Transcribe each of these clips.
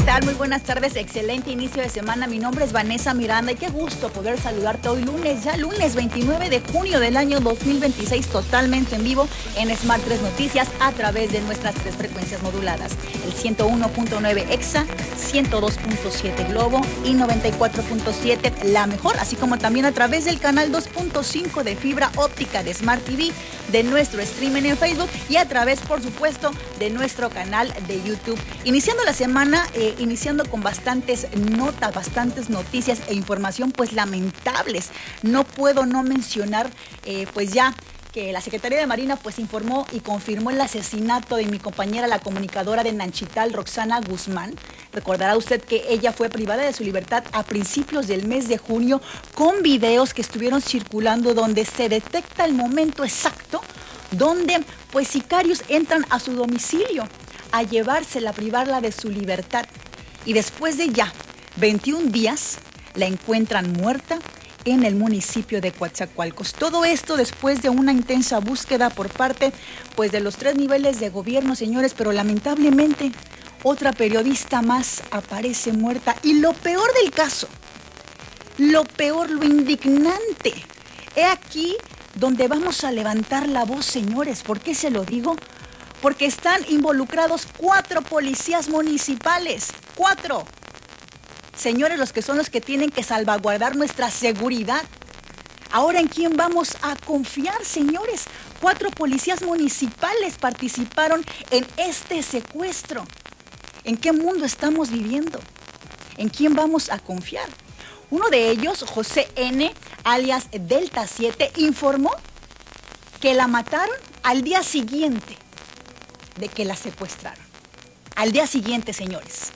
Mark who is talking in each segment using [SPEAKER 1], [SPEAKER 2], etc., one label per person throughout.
[SPEAKER 1] tal? Muy buenas tardes, excelente inicio de semana. Mi nombre es Vanessa Miranda y qué gusto poder saludarte hoy lunes, ya lunes 29 de junio del año 2026, totalmente en vivo en Smart 3 Noticias a través de nuestras tres frecuencias moduladas. El 101.9 EXA, 102.7 Globo y 94.7 La Mejor, así como también a través del canal 2.5 de fibra óptica de Smart TV, de nuestro streaming en Facebook y a través, por supuesto, de nuestro canal de YouTube. Iniciando la semana, iniciando con bastantes notas, bastantes noticias e información, pues lamentables. No puedo no mencionar, pues ya que la Secretaría de Marina pues informó y confirmó el asesinato de mi compañera, la comunicadora de Nanchital, Roxana Guzmán. Recordará usted que ella fue privada de su libertad a principios del mes de junio con videos que estuvieron circulando donde se detecta el momento exacto donde pues sicarios entran a su domicilio a llevársela, a privarla de su libertad. Y después de ya 21 días la encuentran muerta en el municipio de Coatzacoalcos. Todo esto después de una intensa búsqueda por parte pues de los tres niveles de gobierno, señores, pero lamentablemente otra periodista más aparece muerta. Y lo peor del caso, lo peor, lo indignante, he aquí donde vamos a levantar la voz, señores. ¿Por qué se lo digo? Porque están involucrados 4 policías municipales, 4. Señores, los que tienen que salvaguardar nuestra seguridad. Ahora, ¿en quién vamos a confiar, señores? 4 policías municipales participaron en este secuestro. ¿En qué mundo estamos viviendo? ¿En quién vamos a confiar? Uno de ellos, José N., alias Delta 7, informó que la mataron al día siguiente de que la secuestraron. Al día siguiente, señores,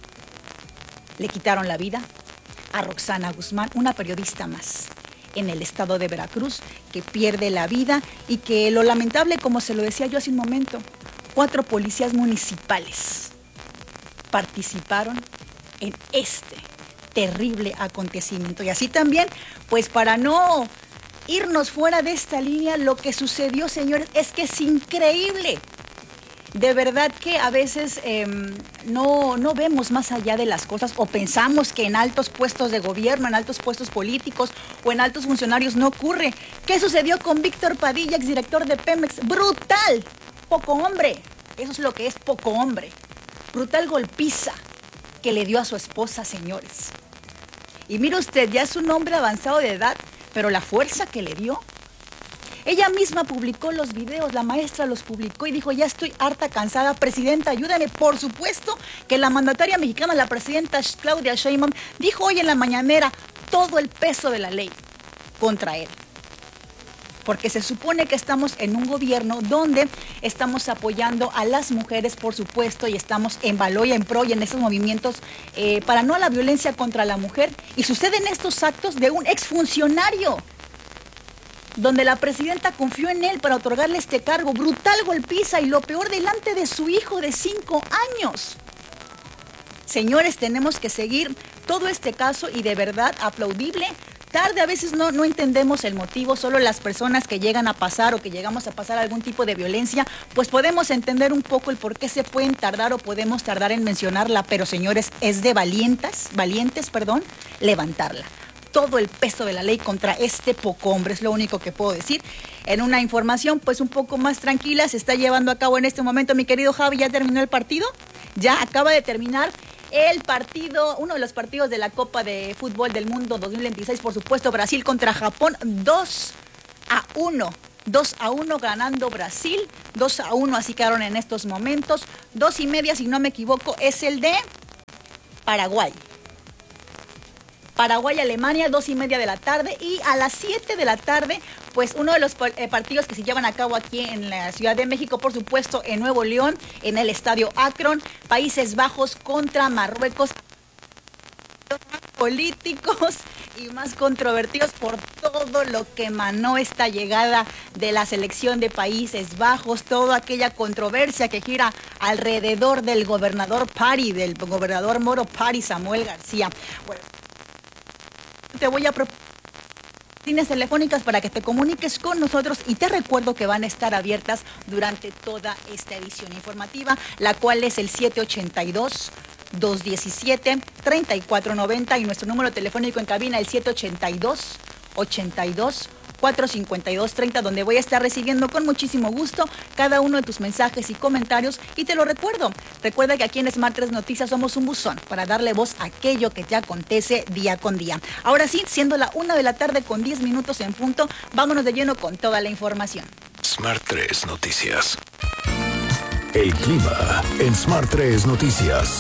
[SPEAKER 1] le quitaron la vida a Roxana Guzmán, una periodista más en el estado de Veracruz, que pierde la vida y que lo lamentable, como se lo decía yo hace un momento, 4 policías municipales participaron en este terrible acontecimiento. Y así también, pues para no irnos fuera de esta línea, lo que sucedió, señores, es que es increíble. De verdad que a veces no vemos más allá de las cosas o pensamos que en altos puestos de gobierno, en altos puestos políticos o en altos funcionarios no ocurre. ¿Qué sucedió con Víctor Padilla, exdirector de Pemex? ¡Brutal! Poco hombre. Eso es lo que es poco hombre. Brutal golpiza que le dio a su esposa, señores. Y mire usted, ya es un hombre avanzado de edad, pero la fuerza que le dio. Ella misma publicó los videos, la maestra los publicó y dijo: ya estoy harta, cansada, presidenta, ayúdame. Por supuesto que la mandataria mexicana, la presidenta Claudia Sheinbaum, dijo hoy en la mañanera todo el peso de la ley contra él. Porque se supone que estamos en un gobierno donde estamos apoyando a las mujeres, por supuesto, y estamos en valor y en pro y en esos movimientos para no a la violencia contra la mujer. Y suceden estos actos de un exfuncionario, donde la presidenta confió en él para otorgarle este cargo. Brutal golpiza y lo peor, delante de su hijo de 5 años. Señores, tenemos que seguir todo este caso y de verdad aplaudible. Tarde, a veces no entendemos el motivo, solo las personas que llegan a pasar o que llegamos a pasar algún tipo de violencia, pues podemos entender un poco el por qué se pueden tardar o podemos tardar en mencionarla, pero señores, es de valientes, levantarla. Todo el peso de la ley contra este poco hombre, es lo único que puedo decir. En una información pues un poco más tranquila, se está llevando a cabo en este momento, mi querido Javi, ¿ya terminó el partido? Ya acaba de terminar el partido, uno de los partidos de la Copa de Fútbol del Mundo 2026, por supuesto, Brasil contra Japón, 2-1. 2-1 ganando Brasil, 2-1 así quedaron en estos momentos. 2:30, si no me equivoco, es el de Paraguay. Paraguay-Alemania, 2:30 de la tarde, y a las 7 de la tarde, pues uno de los partidos que se llevan a cabo aquí en la Ciudad de México, por supuesto, en Nuevo León, en el Estadio Akron, Países Bajos contra Marruecos. Políticos y más controvertidos por todo lo que emanó esta llegada de la selección de Países Bajos, toda aquella controversia que gira alrededor del gobernador Moro Parry, Samuel García. Bueno, te voy a proponer líneas telefónicas para que te comuniques con nosotros y te recuerdo que van a estar abiertas durante toda esta edición informativa, la cual es el 782 217-3490 y nuestro número telefónico en cabina el 782-452-30, donde voy a estar recibiendo con muchísimo gusto cada uno de tus mensajes y comentarios. Y te lo recuerda que aquí en Smart 3 Noticias somos un buzón para darle voz a aquello que te acontece día con día. Ahora sí, siendo la 1:10 con 10 minutos en punto, vámonos de lleno con toda la información.
[SPEAKER 2] Smart 3 Noticias. El clima en Smart 3 Noticias.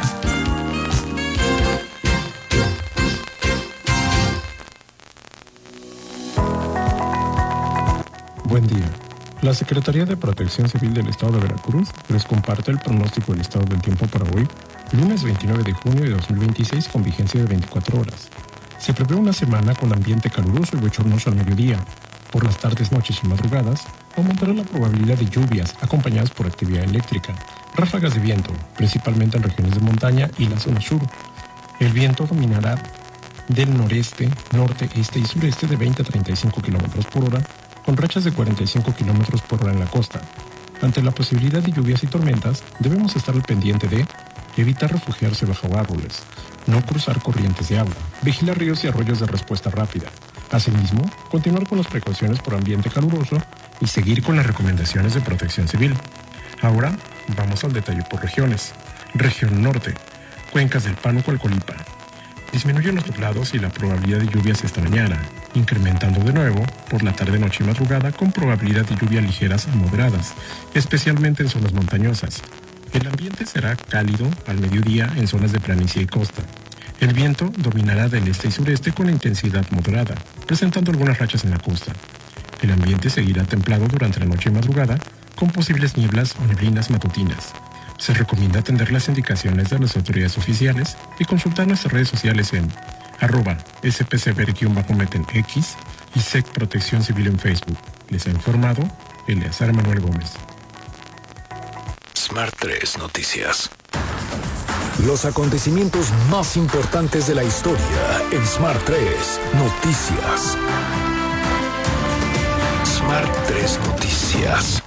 [SPEAKER 3] Buen día. La Secretaría de Protección Civil del Estado de Veracruz les comparte el pronóstico del estado del tiempo para hoy, lunes 29 de junio de 2026, con vigencia de 24 horas. Se prevé una semana con ambiente caluroso y bochornoso al mediodía. Por las tardes, noches y madrugadas, aumentará la probabilidad de lluvias acompañadas por actividad eléctrica, ráfagas de viento, principalmente en regiones de montaña y la zona sur. El viento dominará del noreste, norte, este y sureste de 20 a 35 km por hora, con rachas de 45 km por hora en la costa. Ante la posibilidad de lluvias y tormentas, debemos estar al pendiente de evitar refugiarse bajo árboles, no cruzar corrientes de agua, vigilar ríos y arroyos de respuesta rápida. Asimismo, continuar con las precauciones por ambiente caluroso y seguir con las recomendaciones de Protección Civil. Ahora, vamos al detalle por regiones. Región Norte, cuencas del Pánuco-Alcolipa. Disminuyen los nublados y la probabilidad de lluvias esta mañana, incrementando de nuevo por la tarde, noche y madrugada con probabilidad de lluvias ligeras a moderadas, especialmente en zonas montañosas. El ambiente será cálido al mediodía en zonas de planicie y costa. El viento dominará del este y sureste con intensidad moderada, presentando algunas rachas en la costa. El ambiente seguirá templado durante la noche y madrugada, con posibles nieblas o neblinas matutinas. Se recomienda atender las indicaciones de las autoridades oficiales y consultar nuestras redes sociales en @spcver_met en X y SEC Protección Civil en Facebook. Les ha informado Eleazar Manuel Gómez.
[SPEAKER 2] Smart 3 Noticias. Los acontecimientos más importantes de la historia en Smart 3 Noticias. Smart 3 Noticias.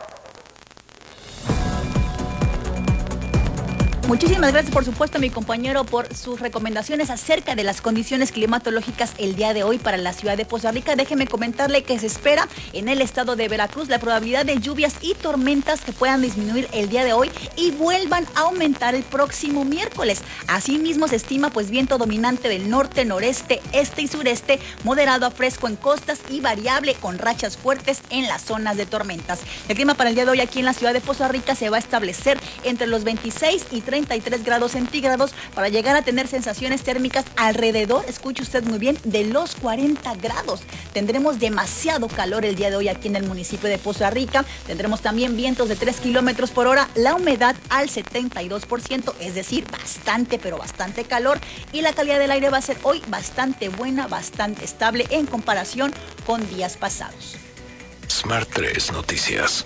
[SPEAKER 1] Muchísimas gracias, por supuesto, a mi compañero por sus recomendaciones acerca de las condiciones climatológicas el día de hoy para la ciudad de Poza Rica. Déjeme comentarle que se espera en el estado de Veracruz la probabilidad de lluvias y tormentas que puedan disminuir el día de hoy y vuelvan a aumentar el próximo miércoles. Asimismo, se estima viento dominante del norte, noreste, este y sureste, moderado a fresco en costas y variable con rachas fuertes en las zonas de tormentas. El clima para el día de hoy aquí en la ciudad de Poza Rica se va a establecer entre los 26 y 33 grados centígrados para llegar a tener sensaciones térmicas alrededor, escuche usted muy bien, de los 40 grados. Tendremos demasiado calor el día de hoy aquí en el municipio de Poza Rica. Tendremos también vientos de 3 kilómetros por hora, la humedad al 72%, es decir, bastante, pero bastante calor. Y la calidad del aire va a ser hoy bastante buena, bastante estable en comparación con días pasados.
[SPEAKER 2] Smart 3 Noticias.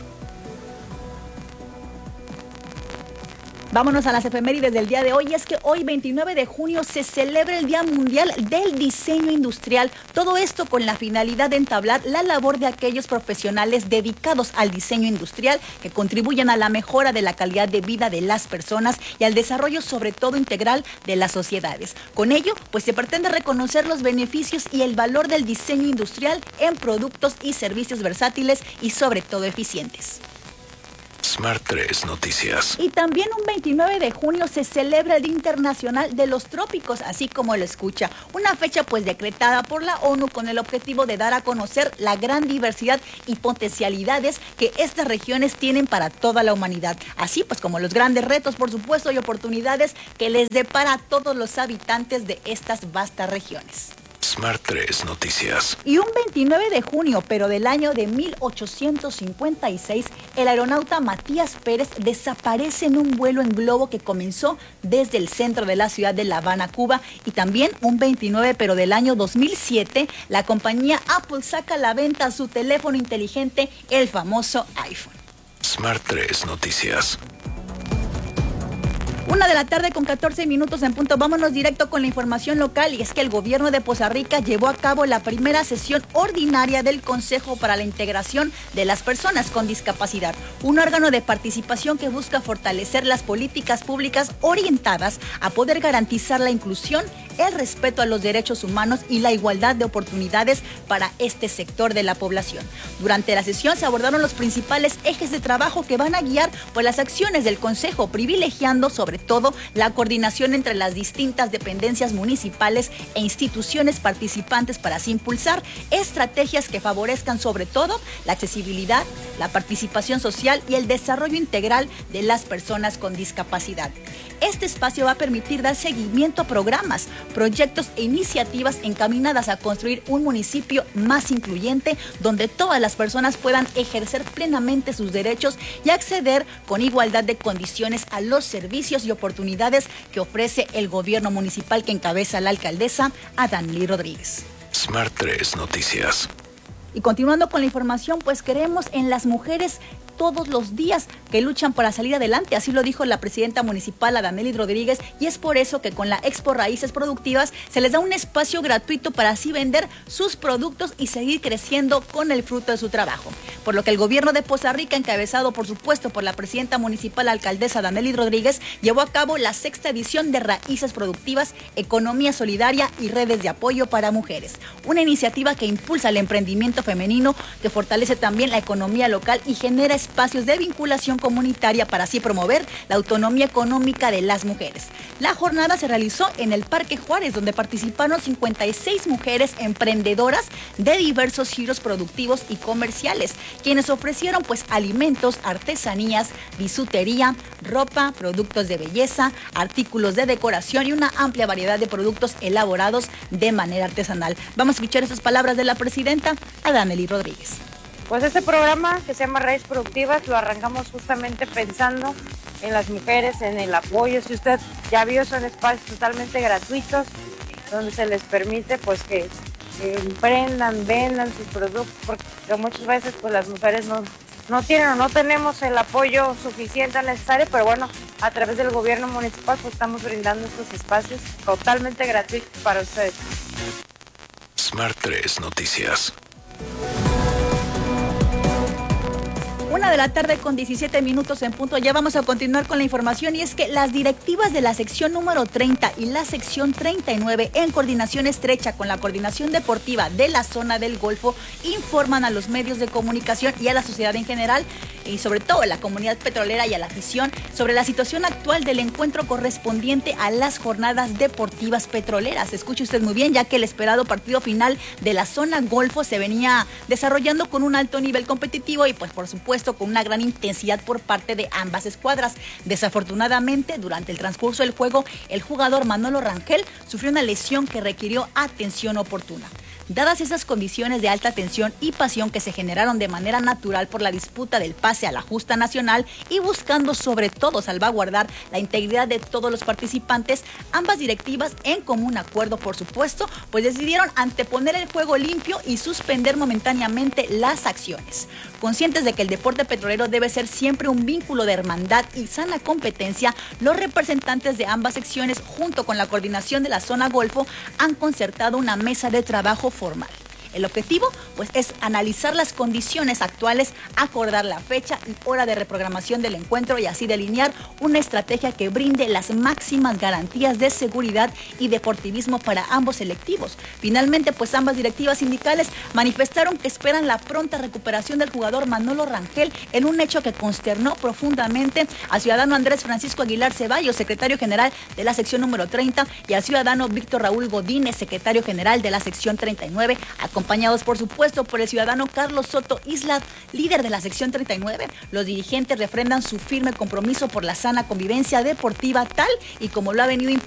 [SPEAKER 1] Vámonos a las efemérides del día de hoy. Y es que hoy, 29 de junio, se celebra el Día Mundial del Diseño Industrial. Todo esto con la finalidad de entablar la labor de aquellos profesionales dedicados al diseño industrial que contribuyan a la mejora de la calidad de vida de las personas y al desarrollo, sobre todo integral, de las sociedades. Con ello, se pretende reconocer los beneficios y el valor del diseño industrial en productos y servicios versátiles y, sobre todo, eficientes.
[SPEAKER 2] Smart 3 Noticias.
[SPEAKER 1] Y también un 29 de junio se celebra el Día Internacional de los Trópicos, así como lo escucha. Una fecha decretada por la ONU con el objetivo de dar a conocer la gran diversidad y potencialidades que estas regiones tienen para toda la humanidad. Así como los grandes retos, por supuesto, y oportunidades que les depara a todos los habitantes de estas vastas regiones.
[SPEAKER 2] Smart 3 Noticias.
[SPEAKER 1] Y un 29 de junio, pero del año de 1856, el aeronauta Matías Pérez desaparece en un vuelo en globo que comenzó desde el centro de la ciudad de La Habana, Cuba. Y también un 29, pero del año 2007, la compañía Apple saca a la venta su teléfono inteligente, el famoso iPhone.
[SPEAKER 2] Smart 3 Noticias.
[SPEAKER 1] 1:14 en punto. Vámonos directo con la información local, y es que el gobierno de Poza Rica llevó a cabo la primera sesión ordinaria del Consejo para la Integración de las Personas con Discapacidad, un órgano de participación que busca fortalecer las políticas públicas orientadas a poder garantizar la inclusión, el respeto a los derechos humanos y la igualdad de oportunidades para este sector de la población. Durante la sesión se abordaron los principales ejes de trabajo que van a guiar por las acciones del Consejo, privilegiando sobre todo la coordinación entre las distintas dependencias municipales e instituciones participantes para así impulsar estrategias que favorezcan sobre todo la accesibilidad, la participación social y el desarrollo integral de las personas con discapacidad. Este espacio va a permitir dar seguimiento a programas, proyectos e iniciativas encaminadas a construir un municipio más incluyente, donde todas las personas puedan ejercer plenamente sus derechos y acceder con igualdad de condiciones a los servicios y oportunidades que ofrece el gobierno municipal que encabeza la alcaldesa Adanely Rodríguez.
[SPEAKER 2] Smart 3 Noticias.
[SPEAKER 1] Y continuando con la información, pues creemos en las mujeres todos los días que luchan para salir adelante, así lo dijo la presidenta municipal Adanely Rodríguez, y es por eso que con la Expo Raíces Productivas se les da un espacio gratuito para así vender sus productos y seguir creciendo con el fruto de su trabajo. Por lo que el gobierno de Poza Rica, encabezado por supuesto por la presidenta municipal alcaldesa Adanely Rodríguez, llevó a cabo la 6ª edición de Raíces Productivas, Economía Solidaria y Redes de Apoyo para Mujeres, una iniciativa que impulsa el emprendimiento femenino, que fortalece también la economía local y genera espacios de vinculación comunitaria para así promover la autonomía económica de las mujeres. La jornada se realizó en el Parque Juárez, donde participaron 56 mujeres emprendedoras de diversos giros productivos y comerciales, quienes ofrecieron pues alimentos, artesanías, bisutería, ropa, productos de belleza, artículos de decoración y una amplia variedad de productos elaborados de manera artesanal. Vamos a escuchar esas palabras de la presidenta Adanely Rodríguez.
[SPEAKER 4] Pues este programa que se llama Raíces Productivas lo arrancamos justamente pensando en las mujeres, en el apoyo. Si usted ya vio, son espacios totalmente gratuitos donde se les permite pues que emprendan, vendan sus productos, porque muchas veces pues las mujeres no tienen o no tenemos el apoyo suficiente necesario, pero bueno, a través del gobierno municipal pues estamos brindando estos espacios totalmente gratuitos para ustedes.
[SPEAKER 2] Smart 3 Noticias.
[SPEAKER 1] 1:17 en punto. Ya vamos a continuar con la información, y es que las directivas de la sección número 30 y la sección 39, en coordinación estrecha con la coordinación deportiva de la zona del Golfo, informan a los medios de comunicación y a la sociedad en general, y sobre todo a la comunidad petrolera y a la afición, sobre la situación actual del encuentro correspondiente a las jornadas deportivas petroleras. Escuche usted muy bien, ya que el esperado partido final de la zona Golfo se venía desarrollando con un alto nivel competitivo y pues por supuesto con una gran intensidad por parte de ambas escuadras. Desafortunadamente, durante el transcurso del juego, el jugador Manolo Rangel sufrió una lesión que requirió atención oportuna. Dadas esas condiciones de alta tensión y pasión que se generaron de manera natural por la disputa del pase a la justa nacional y buscando sobre todo salvaguardar la integridad de todos los participantes, ambas directivas, en común acuerdo por supuesto, pues decidieron anteponer el juego limpio y suspender momentáneamente las acciones. Conscientes de que el deporte petrolero debe ser siempre un vínculo de hermandad y sana competencia, los representantes de ambas secciones, junto con la coordinación de la zona Golfo, han concertado una mesa de trabajo formal. El objetivo, pues, es analizar las condiciones actuales, acordar la fecha y hora de reprogramación del encuentro y así delinear una estrategia que brinde las máximas garantías de seguridad y deportivismo para ambos selectivos. Finalmente, pues, ambas directivas sindicales manifestaron que esperan la pronta recuperación del jugador Manolo Rangel en un hecho que consternó profundamente al ciudadano Andrés Francisco Aguilar Ceballos, secretario general de la sección número 30, y al ciudadano Víctor Raúl Godínez, secretario general de la sección 39, acompañados por supuesto por el ciudadano Carlos Soto Isla, líder de la sección 39. Los dirigentes refrendan su firme compromiso por la sana convivencia deportiva, tal y como lo ha venido